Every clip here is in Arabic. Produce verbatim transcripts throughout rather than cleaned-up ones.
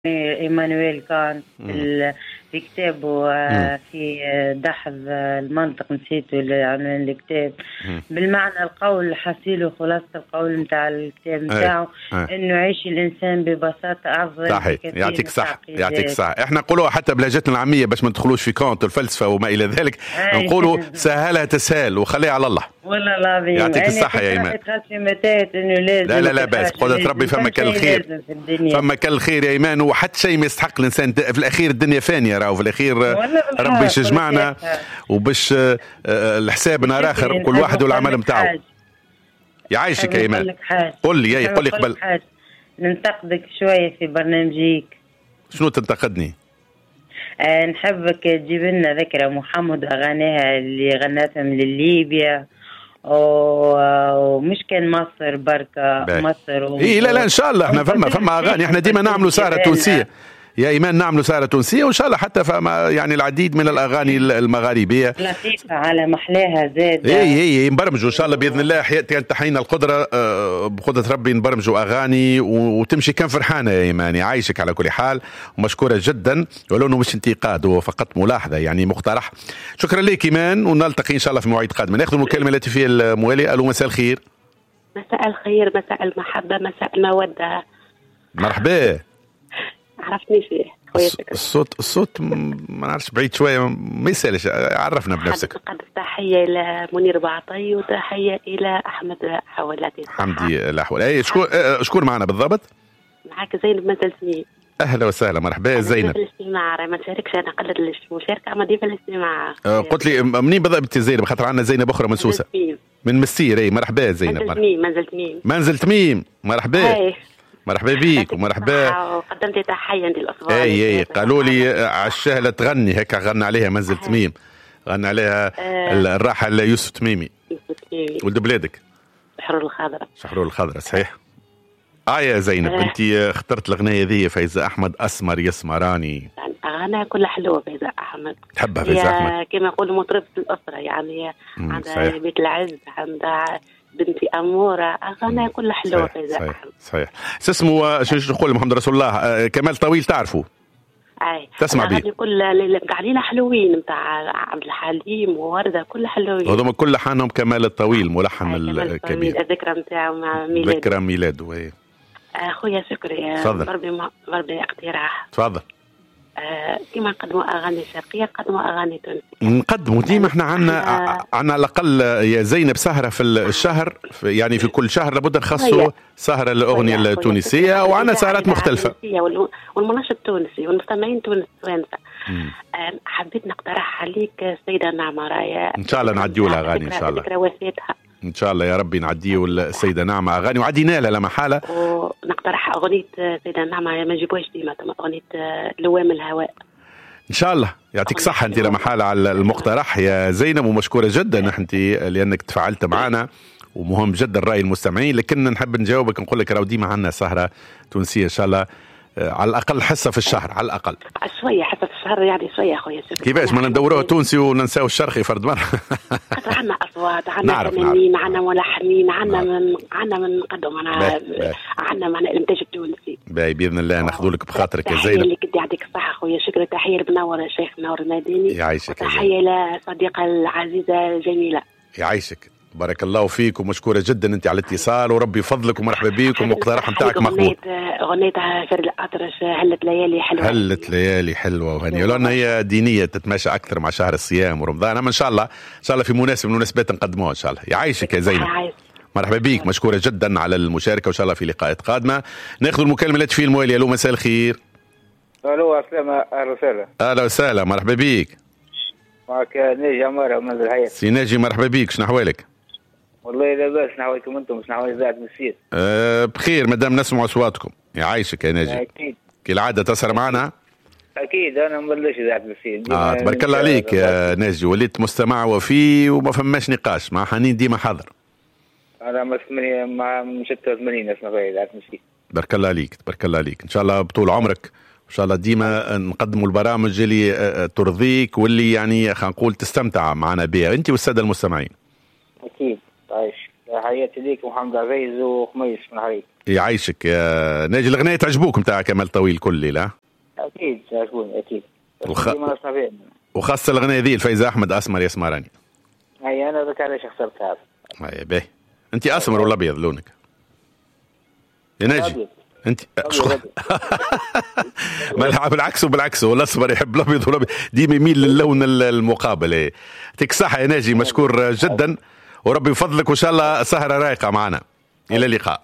إيمانويل كانت في كتابه في دحض المنطق، نسيته عنوان الكتاب، بالمعنى القول حصيله خلاصة القول نتاع الكتاب نتاعه انه يعيش الانسان ببساطة افضل. صحيح، يعطيك صح يعطيك صح. احنا نقولوا حتى بلهجتنا العامية باش ما ندخلوش في كونت الفلسفة وما الى ذلك، نقولوا سهلها تسهل وخليها على الله. والله العظيم يعطيك الصحة يا ايمان. لا لا لا باس، قدرة ربي فما كل الخير، فما كل الخير يا ايمان، وحتى شيء ما يستحق الانسان في الاخير. الدنيا فانية راهو في الاخير، ربي يشجمعنا وباش الحساب نهار اخر كل واحد والعمل نتاعو. يعيشك يا ايمان. قل لي يا قل لي قبل ننتقدك شويه في برنامجك. شنو تنتقدني؟ أه نحبك تجيب لنا ذكرى محمد اغانيها اللي غنتها من ليبيا ومش كان مصر بركه مصر و... اي لا لا ان شاء الله احنا فما فما اغاني، احنا ديما نعملوا سهره تونسيه يا ايمان، نعملوا سهره تونسيه وان شاء الله حتى فما يعني العديد من الاغاني المغاربيه لطيفه على محلاها زاد. اي اي نبرمجوا ان شاء الله باذن الله، تنتحينا القدره بقدره ربي نبرمجوا اغاني وتمشي كان فرحانه يا ايمان. يعيشك على كل حال ومشكوره جدا، ولو انه مش انتقاد هو فقط ملاحظه يعني مقترح. شكرا لك ايمان، ونلتقي ان شاء الله في مواعيد قادمه. ناخذ المكالمه التي فيها الموالي. الو مساء الخير. مساء الخير، مساء المحبه، مساء الموده. مرحبا. عرفتني فيه الصوت الصوت ما نعرفش بعيد شويه ما يسالش، عرفنا بنفسك. نقدم تحيه الى منير بعطي وتحيه الى احمد حولاتي حمدي الاحول. اي شكون شكون معنا بالضبط؟ معك زينب من تلسمي. اهلا وسهلا، مرحبا زينب. في الاستماع ما نشاركش، انا قلت المشاركه اما دي في الاستماع. أه قلت لي منين بالضبط زينب؟ خاطر عندنا زينب اخرى من سوسه من مسير. اي مرحبا زينب. منزل تميم منزل تميم منزل تميم. مرحبا مرحبا بيك ومرحبا. قدمت تحيه عند الاسبوع. اي اي قالوا لي عالشهله تغني هيك، غنى عليها منزل تميم، غنى عليها آه. الراحل يوسف تميمي ولد بلادك شحرور الخضراء. شحرور الخضراء صحيح. اه يا زينب آه. انت اخترت الاغنيه ذي فايزه احمد اسمر يسمراني. اغانيها كلها حلوه فايزه احمد. تحبها فايزه احمد كما يقولوا مطربه الاسره يعني، عندها بيت العز، عندها بنتي أمورة، أغانيها كلها حلوة فايزة أحمد. صحيح. اسمه شنو نقول محمد رسول الله آه كمال طويل تعرفوا؟ أي تسمع بيه؟ كلها اللي قاعدين حلوين نتاع عبد الحليم ووردة كلها حلوين. هذوما كل حانهم كمال الطويل ملحن الكبير. الذكرى نتاعو مع ميلاد. ذكرى ميلاده. أخويا شكري. تفضل. بربي بربي اقتراح. تفضل. آه كيما نقدموا اغاني شرقيه نقدموا اغاني تونسيه. نقدموا ديما احنا عندنا عندنا على الاقل يا زينب سهره في الشهر، يعني في كل شهر لابد نخصوا سهره للاغنيه التونسيه، وعندنا سهرات مختلفه والمناشد التونسي والمستمعين التونس توانسه. آه حبيت نقترح عليك السيده نعمه رايا، ان شاء الله نعديوا لها اغاني ان شاء الله. ذكرى وفاتها ان شاء الله يا ربي نعديوا السيده نعمه اغاني، وعدينا لها لا محاله. ونقترح اغنيه السيده نعمه ما نجيبوهاش ديما، اغنيه لوام الهواء ان شاء الله. يعطيك صحه انت لا محاله على المقترح يا زينب، ومشكوره جدا انت لانك تفاعلت معنا، ومهم جدا راي المستمعين. لكن نحب نجاوبك نقول لك راهو ديما عندنا سهره تونسيه ان شاء الله، على الاقل حصه في الشهر، على الاقل شويه حصه في الشهر يعني شويه خويا. كيفاش ما ندوروه تونسي وننساو الشرقي فرد مره؟ عندنا اصوات، عندنا فنانين، عندنا ملحنين، عندنا من عندنا من نقدم، عندنا عندنا مع الانتاج التونسي. باهي باذن الله ناخذوا لك بخاطرك يا زينب. اللي كنت يعطيك الصحه خويا. شكرا، تحيه لبنور الشيخ منور المديني. يعيشك. تحيه لصديقه العزيزه جميله. يعيشك، بارك الله فيك ومشكوره جدا انت على الاتصال، وربي يفضلك ومرحبا بيك، والمقترح نتاعك مقبول. اغنيتها فرد الاطرش هلت ليالي حلوه. هلت ليالي حلوه وهنيه، لان هي دينيه تتماشى اكثر مع شهر الصيام ورمضان، اما ان شاء الله ان شاء الله في مناسبه من المناسبات نقدموها ان شاء الله. يعيشك يا زينب، مرحبا بيك، مشكوره جدا على المشاركه، وان شاء الله في لقاءات قادمه. ناخذ المكالمه التي في الموالي. الو مساء الخير. الو السلام، اهلا وسهلا. اهلا وسهلا، مرحبا بيك. معك ناجي عماره من الحياه. سي ناجي مرحبا بيك، شنو احوالك؟ والله لا باس، نحوالكم انتم، شنو احوال اذاعه مسير؟ أه بخير مادام نسمع اصواتكم. يعيشك يا ناجي. اكيد كالعاده تسهر معنا. اكيد انا مبلش اذاعه مسير. اه تبارك الله عليك يا ناجي، وليت مستمع وفي وما فماش نقاش مع حنين ديما حاضر. انا مسمي مع ستة وثمانين اسمع في اذاعه مسير. تبارك الله عليك، تبارك الله عليك، ان شاء الله بطول عمرك ان شاء الله ديما نقدموا البرامج اللي ترضيك واللي يعني خلينا نقول تستمتع معنا بها انت والساده المستمعين. اكيد. عايش تحياتي ليك محمد عزيز وخميس من حريق. يعيشك يا ناجي. الأغنية تعجبوك متاع كمال طويل كل ليلة؟ أكيد تعجبوني أكيد. وخ... وخاصة الأغنية ذي الفايزة أحمد أسمر يسمراني. أي أنا ذكر ليش اخترتها. أي باهي. أنت أسمر ولا أبيض لونك؟ يا ناجي. انت شو ما بالعكس وبالعكس، ولا الاصفر يحب الابيض والابيض ديما يميل للون المقابل. يعطيك الصحه يا ناجي، مشكور جدا وربي يفضلك وان شاء الله سهره رايقه معنا. الى اللقاء.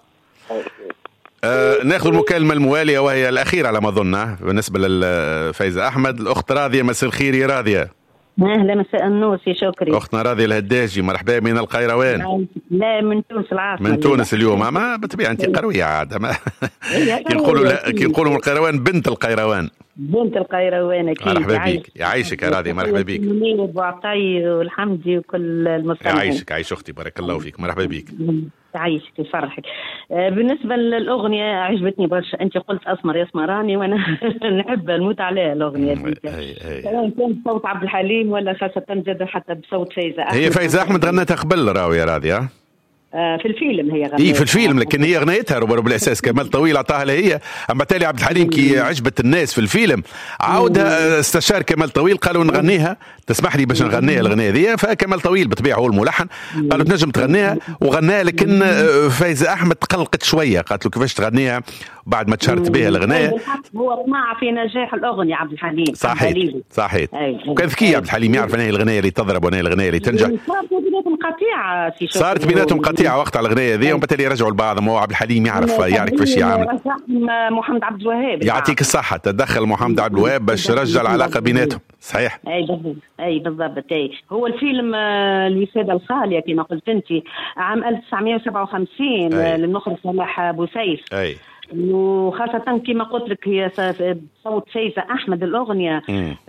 آه ناخذ المكالمه المواليه وهي الاخيره على ما اظن بالنسبه للفايزه احمد. الاخت راضيه، مساء الخير يا راضيه. اهلا مساء النور سي شكري. اختنا راضيه الهداجي، مرحبا من القيروان. لا من تونس العاصمه. من تونس اليوم. ما بالطبيعه انت قرويه عاد. كي نقولوا كي نقولوا من القيروان بنت القيروان. بنت القيروان اكيد. مرحبا بك. يعيشك يا راضيه. مرحبا بك. منيب وعطي والحمدي وكل المستمعين. يعيشك يعيش اختي، بارك الله فيك. مرحبا بك. يعيشك يفرحك. بالنسبه للاغنيه عجبتني برشا. انت قلت اسمر يسمراني وانا نحب نموت عليها الاغنيه دي، سواء كان بصوت عبد الحليم ولا خاصه جدا حتى بصوت فايزه احمد. هي فايزه احمد غنتها قبل راهو يا راضيه. في الفيلم هي غنيتها. اي في الفيلم، لكن هي غنيتها ربما بالاساس كمال طويل عطاها لها هي. اما تالي عبد الحليم كي عجبت الناس في الفيلم عاودها استشار كمال طويل، قالوا نغنيها، تسمح لي باش نغنيها الاغنيه ذي. فكمال طويل بالطبيعه هو الملحن، قالوا تنجم تغنيها وغناها، لكن فايزه احمد تقلقت شويه، قالت له كيفاش تغنيها بعد ما تشهرت بها الاغنيه. هو طمع في نجاح الاغنيه عبد الحليم. صحيح صحيح. وكان ذكي عبد الحليم، يعرف ان هي الاغنيه اللي تضرب وانا الاغنيه اللي تنجح. صارت بيناتهم قطيعه سي شكري. صارت بيناتهم قطيعه وقت على الاغنيه ذي، وبالتالي رجعوا لبعضهم. هو عبد الحليم يعرف يعرف كيفاش يعمل. محمد عبد الوهاب يعطيك الصحه، تدخل محمد عبد الوهاب باش رجع العلاقه بيناتهم. صحيح. اي بالضبط. اي بالضبط. اي هو الفيلم الوساده الخاليه كما قلت انت عام ألف وتسعمائة وسبعة وخمسين للمخرج صلاح بوسيف. اي وخاصة كما قلت لك هي صوت فايزة أحمد الأغنية.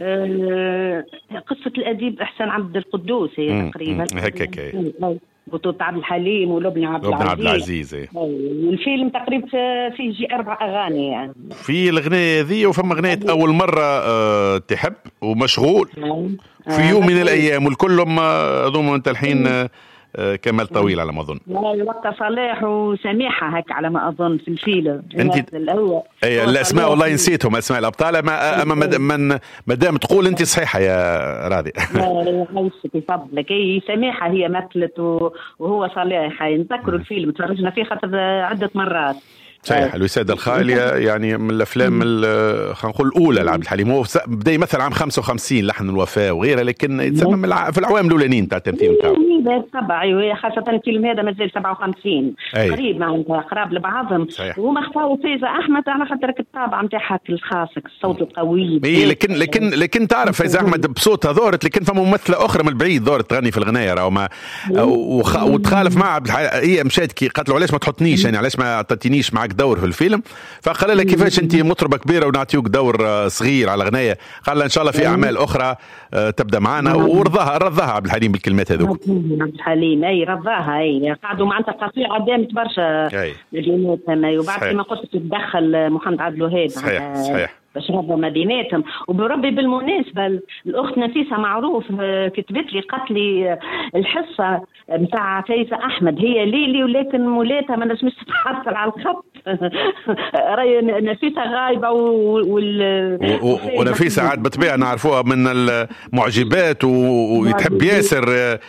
آه قصة الأديب إحسان عبد القدوس هي تقريبا هكاك، بطولة عبد الحليم ولبنى عبد العزيز. عبد العزيز. والفيلم تقريبا فيه جي أربع أغاني يعني. في الأغنية ذي وفما أغنية أول مرة أه تحب ومشغول في يوم من الأيام، والكلهم أظن أنت الحين أه كمال طويل على ما اظن. وقت صلاح وسميحه هيك على ما اظن في الفيلم. انت الاول اي الاسماء والله نسيتهم اسماء الابطال. اما اما من ما دام تقول انت صحيحه يا راضي. يعيشك يفضلك. اي سميحه هي مثلت وهو صلاح، نذكروا الفيلم تفرجنا فيه خاطر عده مرات. صحيح. الوسادة الخالية يعني من الأفلام خلينا نقول الأولى لعبد الحليم. هو بدأ مثلا عام خمسة وخمسين لحن الوفاة وغيرها، لكن يتسمى في الأعوام الأولانيين تاع التمثيل نتاعو. طبعا خاصة الفيلم هذا مازال سبعة وخمسين قريب معناتها قراب لبعضهم. وما اختاروا فايزة أحمد على خاطر الطابع نتاعها الخاص، الصوت القوي. إيه لكن لكن لكن تعرف فايزة أحمد بصوتها ظهرت، لكن فما ممثلة أخرى من البعيد ظهرت تغني في الغناية راهو ما وخ... وتخالف مع عبد الحليم. هي مشات كي قالت له علاش ما تحطنيش، يعني علاش ما عطيتنيش معك دور في الفيلم. فقال لها كيفاش انت مطربه كبيره ونعطيوك دور صغير على الغنايه. قال لها ان شاء الله في اعمال اخرى تبدا معنا، ورضاها رضاها عبد الحليم بالكلمات هذوك. عبد الحليم اي رضاها. اي قعدوا معناتها قطيعه دامت برشا بيناتهم. وبعد كما قلت تدخل محمد عبد الوهاب. صحيح صحيح. باش ربوا ما بيناتهم. وبربي بالمناسبه الاخت نفيسه معروف كتبت لي قالت لي الحصه نتاع فايزه احمد هي ليلي، ولكن مولاتها ما نجمش تتحصل على الخط. راهي نفيسه غايبه وال ونفيسه عاد بالطبيعه نعرفوها من المعجبات ويتحب ياسر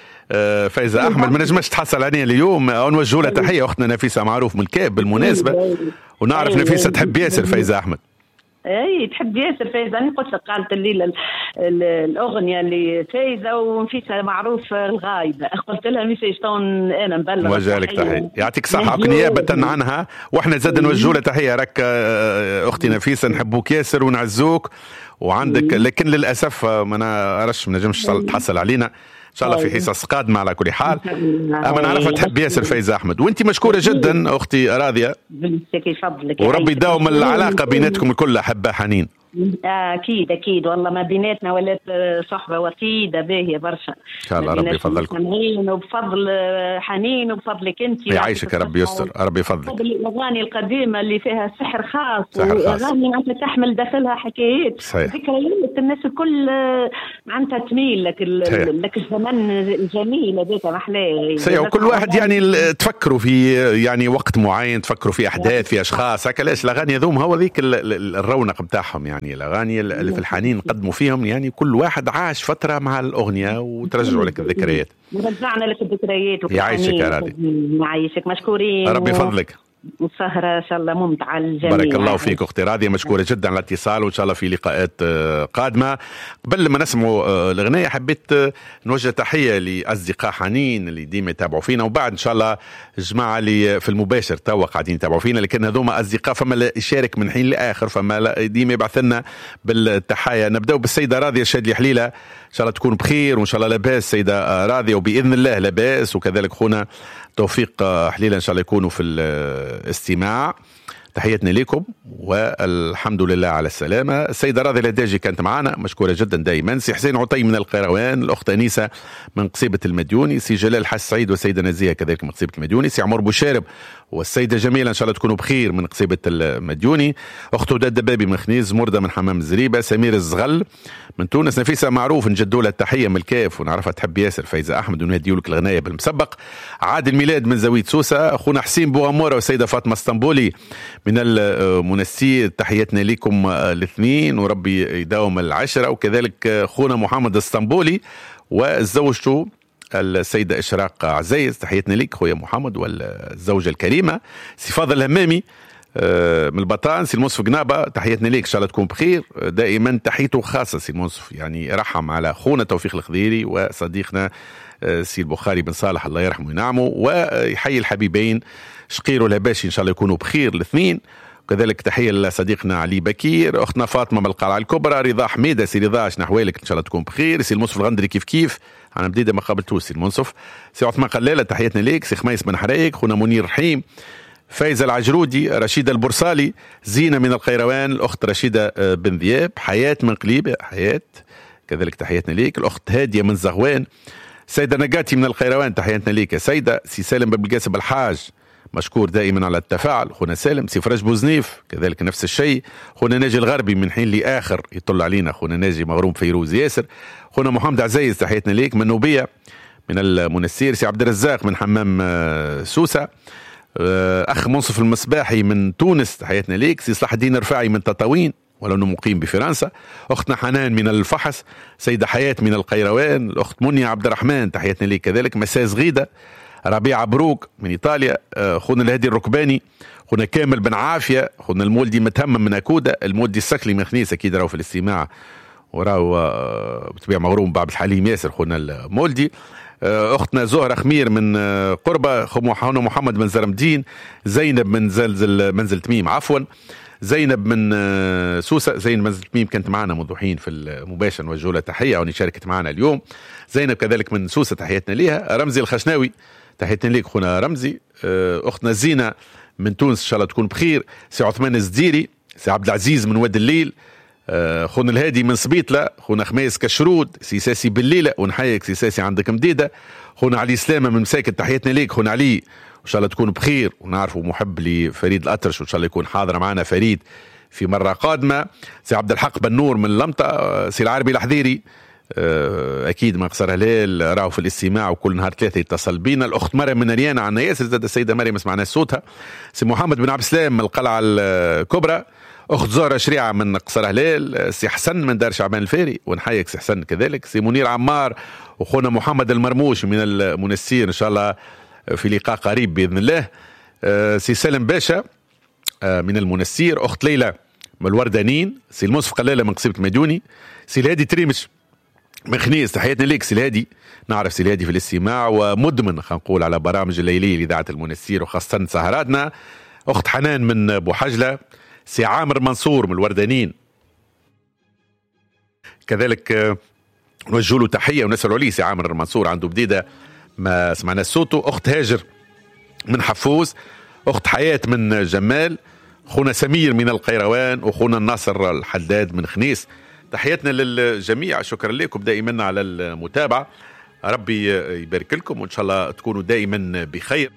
فايزه احمد، ما نجمش تحصل عليها اليوم. نوجه لها تحيه اختنا نفيسه معروف من الكاب بالمناسبه، ونعرف نفيسه تحب ياسر فايزه احمد. اي تحب ياسر فايزه. انا قلت لك قالت الليله الاغنيه اللي فايزه ونفيسه معروف الغايبه، قلت لها ميساج طون انا نبلغ. وجه لك تحيه، يعطيك الصحه نيابه عنها. واحنا زاد نوجه لها تحيه. راك اختي نفيسه نحبوك ياسر ونعزوك وعندك، لكن للاسف ما نعرفش ما نجمش تحصل علينا. ان شاء الله في حصص قادمه على كل حال. اما نعرفها تحب ياسر فايزه احمد. وانت مشكوره جدا اختي راضيه، وربي يداوم العلاقه بيناتكم الكل. احبها حنين. اكيد اكيد والله ما بيناتنا ولات صحبه وطيده باهيه برشا ان شاء الله. ربي يفضلكم وبفضل حنين وبفضلك انت يعيشك يا ربي يستر. ربي يفضلك. بفضل الاغاني القديمه اللي فيها سحر خاص واغاني معناتها تحمل داخلها حكايات ذكريات الناس الكل معناتها تميل لك لك الزمن الجميل هذاك محلاه. صحيح. وكل واحد يعني تفكروا في يعني وقت معين، تفكروا في احداث في اشخاص هكا. ليش الاغاني هذوم هو ذيك الرونق بتاعهم يعني الاغاني اللي في الحنين نقدموا فيهم يعني كل واحد عاش فتره مع الاغنيه وترجعوا لك الذكريات. رجعنا لك الذكريات. يعيشك يا راضي. يعيشك مشكورين. ربي يفضلك. والسهرة إن شاء الله ممتعة للجميع. بارك الله فيك أختي راضية، مشكورة جدا على الاتصال وإن شاء الله في لقاءات قادمة. قبل ما نسمعوا الأغنية حبيت نوجه تحية لأصدقاء حنين اللي ديما يتابعوا فينا، وبعد إن شاء الله الجماعة اللي في المباشر توا قاعدين يتابعوا فينا، لكن هذوما أصدقاء فما اللي يشارك من حين لآخر، فما ديما يبعث لنا بالتحية. نبدأ بالسيدة راضية الشادلي حليلة، إن شاء الله تكون بخير وإن شاء الله لاباس سيدة راضية، وبإذن الله لاباس، وكذلك خونا توفيق حليلة إن شاء الله يكونوا في الاستماع. تحياتنا لكم والحمد لله على السلامة. السيدة راضية الهداجي كانت معنا، مشكورة جدا دائما. سي حسين عطي من القيروان، الأخت أنيسة من قصيبة المديوني، سي جلال حس سعيد والسيدة نزيهة كذلك من قصيبة المديوني، سي عمر بوشارب والسيدة جميلة إن شاء الله تكونوا بخير من قصيبة المديوني، أخت وداد دبابي من خنيز، مردة من حمام الزريبة، سمير الزغل من تونس، نفيسة معروف نجدوا لها التحية من الكاف ونعرفها تحب ياسر، فايزة أحمد ونهديوا لك الغناية بالمسبق، عادل ميلاد من زاوية سوسة، أخونا حسين بوغمورة والسيدة فاطمة اسطنبولي من المنسير، تحياتنا لكم الاثنين وربي يداوم العشرة، وكذلك أخونا محمد اسطنبولي وزوجته السيدة إشراق عزيز، تحياتنا لك خويا محمد والزوجة الكريمة، سي فاضل الهمامي من البطان، سي المنصف قنابة، تحياتنا ليك ان شاء الله تكون بخير دائما. تحيته خاصه سي المنصف، يعني رحم على اخونا توفيق الخضيري وصديقنا سي البخاري بن صالح الله يرحمه وينعمه، ويحيي الحبيبين شقير والهباشي ان شاء الله يكونوا بخير الاثنين. وكذلك تحيه لصديقنا علي بكير، اختنا فاطمه من القلعه الكبرى، رضا حميده، سي رضا شنو احوالك ان شاء الله تكون بخير، سي المنصف الغندري كيف كيف انا بديده ما قابلتوش سي المنصف، سي عثمان قلاله تحياتنا ليك، سي خميس بن حرايق، خونا منير رحيم، فايزة العجرودي، رشيدة البرصالي، زينة من القيروان، الأخت رشيدة بن ذياب، حياة من قليبة، حياة كذلك تحياتنا ليك، الأخت هادية من زغوان، سيدة نقاتي من القيروان تحياتنا ليك يا سيدة، سي سالم بن القاسم الحاج مشكور دائما على التفاعل، خونا سالم، سي فرج بوزنيف كذلك نفس الشيء، خونا ناجي الغربي من حين لآخر يطل علينا، خونا ناجي مغروم فيروز ياسر، خونا محمد عزيز تحياتنا ليك، من نوبية من المنسير، سي عبد الرزاق من حمام سوسة، أخ منصف المصباحي من تونس تحياتنا ليك، سي صلاح الدين الرفاعي من تطاوين ولو أنه مقيم بفرنسا، أختنا حنان من الفحص، سيدة حياة من القيروان، الأخت منيا عبد الرحمن تحياتنا ليك كذلك، مساز غيدة، ربيع بروك من إيطاليا، خونا الهادي الركباني، خونا كامل بن عافية، خونا المولدي متهمم من أكودة، المولدي السكلي من خنيس أكيد راهو في الاستماع وراهو بتبيع مغروم باب الحليم ياسر خونا المولدي، أختنا زهرة خمير من قربة، خونا محمد بن زرمدين، زينب من زلزل منزل تميم عفوا، زينب من سوسة، زينب منزل تميم كانت معنا منذ حين في المباشر نوجه لها تحية واني شاركت معنا اليوم، زينب كذلك من سوسة تحياتنا ليها، رمزي الخشناوي تحياتنا ليك خونا رمزي، أختنا زينة من تونس إن شاء الله تكون بخير، سي عثمان الزديري، سي عبد العزيز من واد الليل، خونا الهادي من صبيطلة، خونا خميس كشرود، سي ساسي بالليلة ونحييك سي ساسي عندك مديدة، خونا علي سلامة من مساكن تحياتنا ليك خونا علي وإن شاء الله تكون بخير، ونعرفوا محب لفريد الأطرش وإن شاء الله يكون حاضر معنا فريد في مرة قادمة، سي عبد الحق بن نور من لمطة، سي العربي الحذيري أكيد ما قصر هلال راهو في الاستماع وكل نهار ثلاثة يتصل بينا، الأخت مريم من ريانا عنا ياسر زاد السيدة مريم سمعنا صوتها، سي محمد بن عبد السلام من القلعة الكبرى، أخت زهرة شريعة من قصر هلال، سي حسن من دار شعبان الفاري ونحييك سي حسن كذلك، سي منير عمار وخونا محمد المرموش من المنسير إن شاء الله في لقاء قريب بإذن الله، سي سالم باشا من المنسير، أخت ليلى من الوردانين، سي المنصف قلالة من قصيبة المديوني، سي الهادي تريمش من خنيس تحياتنا ليك سي الهادي، نعرف سي الهادي في الاستماع ومدمن خلينا نقول على برامج الليلية لإذاعة المنسير وخاصة سهراتنا، أخت حنان من بوحجلة، سي عامر منصور من الوردانين كذلك نوجه له تحية ونسأل عليه، سي عامر منصور عنده بديدة ما سمعنا صوته، أخت هاجر من حفوز، أخت حياة من جمال، خونا سمير من القيروان وخونا الناصر الحداد من خنيس. تحياتنا للجميع، شكرا لكم دائما على المتابعة، ربي يبارك لكم وإن شاء الله تكونوا دائما بخير.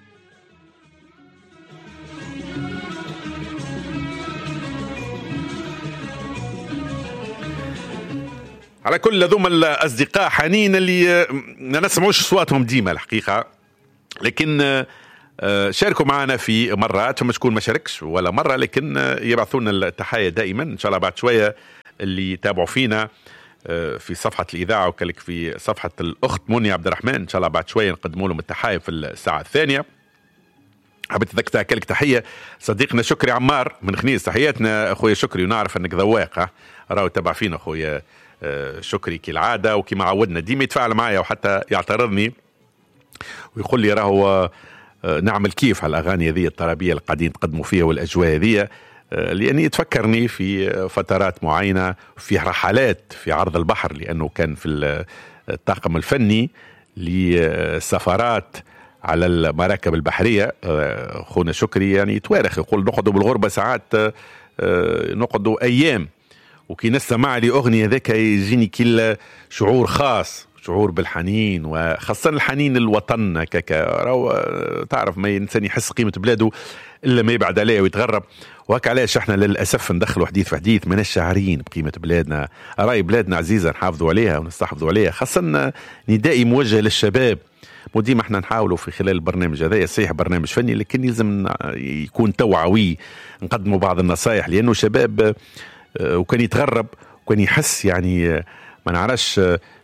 على كل ذوم الأصدقاء حنين اللي ما نسمعوش صواتهم ديما الحقيقة، لكن شاركوا معنا في مرات، فما تكون ما شاركش ولا مرة لكن يبعثونا التحايا دائما. إن شاء الله بعد شوية اللي يتابعوا فينا في صفحة الإذاعة وكذلك في صفحة الأخت منى عبد الرحمن إن شاء الله بعد شوية نقدموا لهم التحايا في الساعة الثانية. حبيت أذكر كلك تحية صديقنا شكري عمار من خنيس، تحياتنا أخويا شكري، ونعرف أنك ذواق راهو تبع فينا أخويا شكري كالعادة، وكما عودنا ديما يتفاعل معايا وحتى يعترضني ويقول لي راهو نعمل كيف على الأغاني هذه الطربية اللي قاعدين تقدموا فيها والأجواء هذه، لأني تفكرني في فترات معينة في رحلات في عرض البحر، لأنه كان في الطاقم الفني لسفرات على المراكب البحرية. خونا شكري يعني توارخ يقول نقعدوا بالغربة ساعات، نقعدوا أيام، وكي نسمع لي أغنية ذاك يجيني كل شعور خاص، شعور بالحنين، وخاصة الحنين الوطن. هكاكا راهو تعرف ما الإنسان يحس قيمة بلاده إلا ما يبعد عليه ويتغرب، وهكا علاش احنا للأسف ندخلوا حديث في حديث من الشاعرين بقيمة بلادنا. راي بلادنا عزيزة نحافظوا عليها ونستحفظوا عليها، خاصة ندائي موجه للشباب. وديما احنا نحاولوا في خلال البرنامج هذا، صحيح برنامج فني لكن يلزم يكون توعوي، نقدموا بعض النصائح، لأنه شباب وكان يتغرب وكان يحس يعني ما نعرفش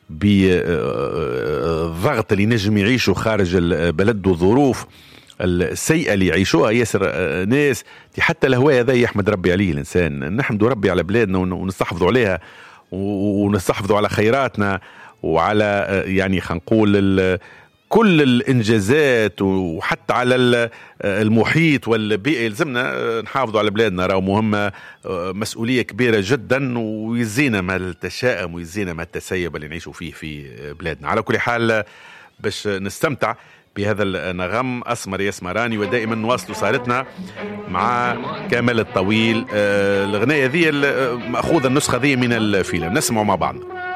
بالضغط اللي نجم يعيشوا خارج البلد والظروف السيئة اللي يعيشوها ياسر ناس. حتى الهواء هذا يحمد ربي عليه الإنسان، نحمد ربي على بلادنا ونستحفظوا عليها ونستحفظوا على خيراتنا وعلى يعني خلينا نقول كل الإنجازات، وحتى على المحيط والبيئة يلزمنا نحافظوا على بلادنا. راهو مهمة مسؤولية كبيرة جدا، ويزينا ما التشاؤم ويزينا ما التسيب اللي نعيشوا فيه في بلادنا. على كل حال باش نستمتع بهذا النغم أسمر يسمراني، ودائما نواصلوا صارتنا مع كامل الطويل. الغناية ذي مأخوذة النسخة ذي من الفيلم، نسمعوا مع بعض.